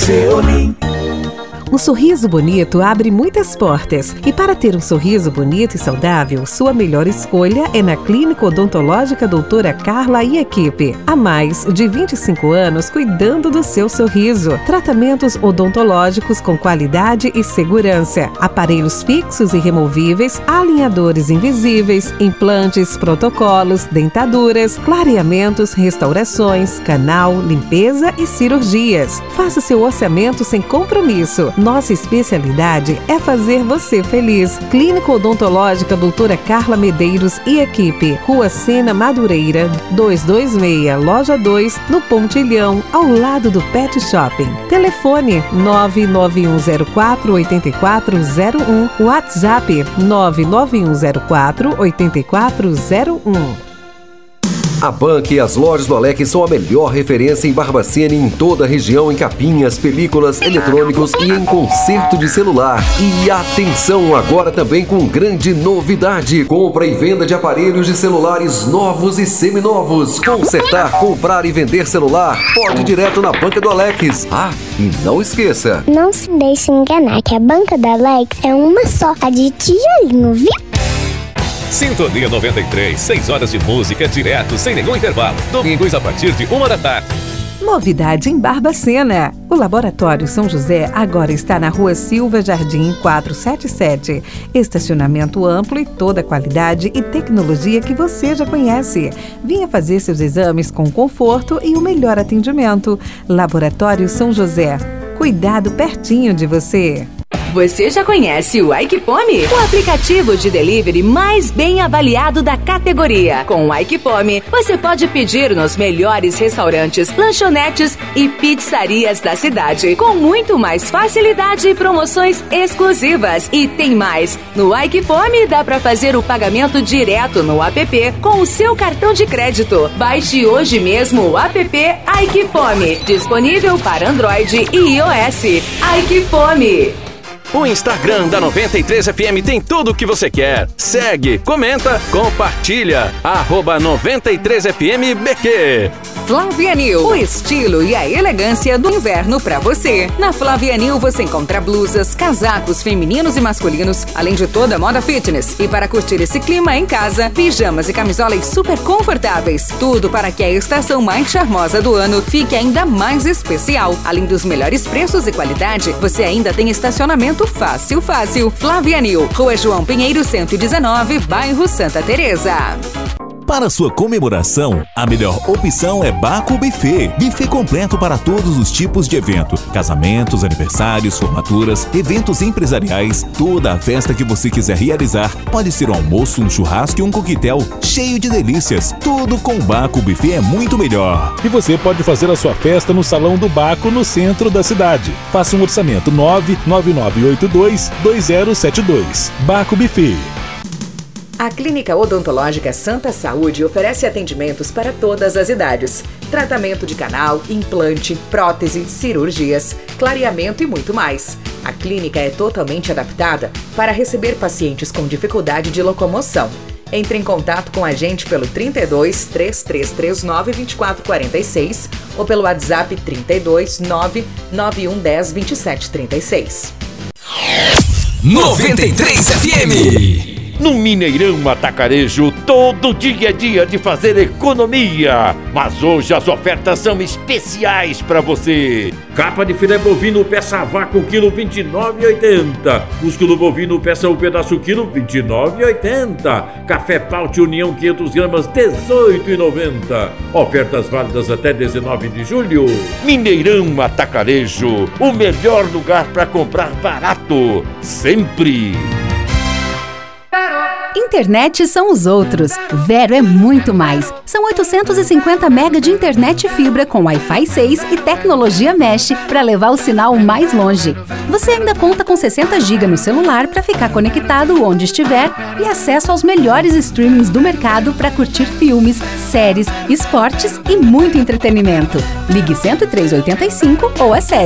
Geolim. Um sorriso bonito abre muitas portas. E para ter um sorriso bonito e saudável, sua melhor escolha é na Clínica Odontológica Doutora Carla e equipe. Há mais de 25 anos cuidando do seu sorriso. Tratamentos odontológicos com qualidade e segurança. Aparelhos fixos e removíveis, alinhadores invisíveis, implantes, protocolos, dentaduras, clareamentos, restaurações, canal, limpeza e cirurgias. Faça seu orçamento sem compromisso. Nossa especialidade é fazer você feliz. Clínica Odontológica Doutora Carla Medeiros e equipe. Rua Sena Madureira, 226, Loja 2, no Pontilhão, ao lado do Pet Shopping. Telefone 99104-8401. WhatsApp 99104-8401. A Bank e as lojas do Alex são a melhor referência em Barbacena e em toda a região, em capinhas, películas, eletrônicos e em conserto de celular. E atenção, agora também com grande novidade: compra e venda de aparelhos de celulares novos e seminovos. Consertar, comprar e vender celular, pode ir direto na Banca do Alex. Ah, e não esqueça, não se deixe enganar que a Banca do Alex é uma só, a de tijolinho, viu? Sintonia 93, 6 horas de música direto, sem nenhum intervalo. Domingos a partir de 1 da tarde. Novidade em Barbacena. O Laboratório São José agora está na Rua Silva Jardim 477. Estacionamento amplo e toda a qualidade e tecnologia que você já conhece. Venha fazer seus exames com conforto e o melhor atendimento. Laboratório São José. Cuidado pertinho de você. Você já conhece o Aikipome? O aplicativo de delivery mais bem avaliado da categoria. Com o Aikipome, você pode pedir nos melhores restaurantes, lanchonetes e pizzarias da cidade, com muito mais facilidade e promoções exclusivas. E tem mais! No Aikipome dá para fazer o pagamento direto no app com o seu cartão de crédito. Baixe hoje mesmo o app Aikipome, disponível para Android e iOS. Aikipome. O Instagram da 93 FM tem tudo o que você quer. Segue, comenta, compartilha. @93FMBQ. Flavianil, o estilo e a elegância do inverno pra você. Na Flavianil você encontra blusas, casacos femininos e masculinos, além de toda a moda fitness. E para curtir esse clima em casa, pijamas e camisolas super confortáveis. Tudo para que a estação mais charmosa do ano fique ainda mais especial. Além dos melhores preços e qualidade, você ainda tem estacionamento fácil. Flavianil, Rua João Pinheiro 119, bairro Santa Teresa. Para sua comemoração, a melhor opção é Baco Buffet. Buffet completo para todos os tipos de evento. Casamentos, aniversários, formaturas, eventos empresariais, toda a festa que você quiser realizar. Pode ser um almoço, um churrasco e um coquetel cheio de delícias. Tudo com Baco Buffet é muito melhor. E você pode fazer a sua festa no Salão do Baco, no centro da cidade. Faça um orçamento 99982-2072. Baco Buffet. A Clínica Odontológica Santa Saúde oferece atendimentos para todas as idades. Tratamento de canal, implante, prótese, cirurgias, clareamento e muito mais. A clínica é totalmente adaptada para receber pacientes com dificuldade de locomoção. Entre em contato com a gente pelo 32 3339 2446 ou pelo WhatsApp 32 99110 2736. 93 FM. No Mineirão Atacarejo, todo dia é dia de fazer economia. Mas hoje as ofertas são especiais para você. Capa de filé bovino peça vácuo quilo 29,80. Músculo bovino peça um pedaço quilo 29,80. Café Paute União 500 gramas 18,90. Ofertas válidas até 19 de julho. Mineirão Atacarejo, o melhor lugar para comprar barato, sempre. Internet são os outros. Vero é muito mais. São 850 MB de internet fibra com Wi-Fi 6 e tecnologia Mesh para levar o sinal mais longe. Você ainda conta com 60 GB no celular para ficar conectado onde estiver e acesso aos melhores streamings do mercado para curtir filmes, séries, esportes e muito entretenimento. Ligue 10385 ou acesse